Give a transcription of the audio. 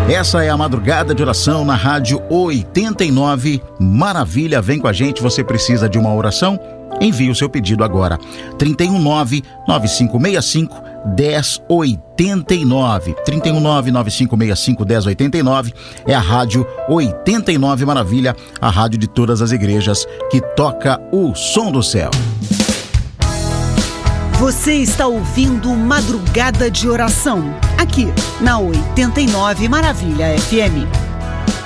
Essa é a Madrugada de Oração na Rádio 89 Maravilha. Vem com a gente, você precisa de uma oração? Envie o seu pedido agora. 319-9565-1089. 319-9565-1089 é a Rádio 89 Maravilha, a rádio de todas as igrejas que toca o som do céu. Você está ouvindo Madrugada de Oração, aqui na 89 Maravilha FM.